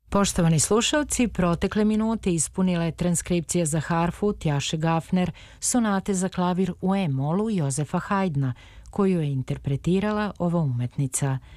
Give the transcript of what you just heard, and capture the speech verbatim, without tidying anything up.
Poštovani slušalci, protekle minute ispunila je transkripcija za harfu Tjaše Gafner, sonate za klavir u E-molu Jozefa Haydna, koju je interpretirala ova umetnica.